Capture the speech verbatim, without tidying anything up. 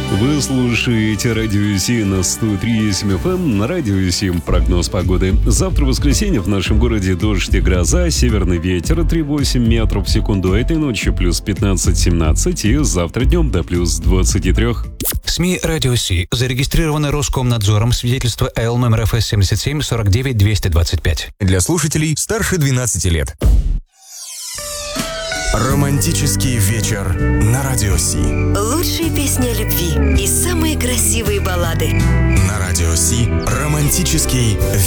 Вы слушаете Радио Си на сто три и семь эф эм. На Радио Си прогноз погоды. Завтра воскресенье в нашем городе дождь и гроза, северный ветер три целых восемь десятых метров в секунду. Этой ночью плюс пятнадцать-семнадцать и завтра днем до плюс двадцать три. СМИ Радио Си зарегистрированы Роскомнадзором. Свидетельство АЛ номер эф эс семьдесят семь сорок девять двести двадцать пять. Для слушателей старше двенадцати лет. Романтический вечер на Радио Си. Лучшие песни о любви и самые красивые баллады. На Радио Си романтический вечер.